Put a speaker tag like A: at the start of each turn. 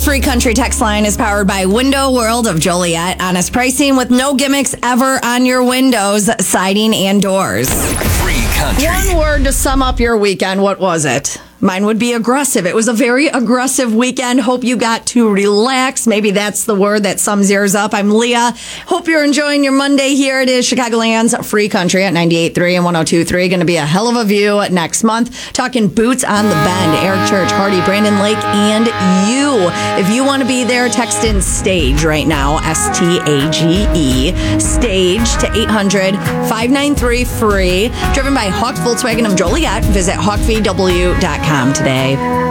A: Free Country text line is powered by Window World of Joliet. Honest pricing with no gimmicks ever on your windows, siding, and doors.
B: Free Country.
A: One word to sum up your weekend. What was it? Mine would be aggressive. It was a very aggressive weekend. Hope you got to relax. Maybe that's the word that sums yours up. I'm Leah. Hope you're enjoying your Monday. Here it is, Chicagoland's Free Country at 98.3 and 102.3. Going to be a hell of a view next month. Talking Boots on the Bend, Eric Church, Hardy, Brandon Lake, and you. If you want to be there, text in STAGE right now, STAGE, STAGE to 800-593-FREE. Driven by Hawk Volkswagen of Joliet. Visit hawkvw.com today.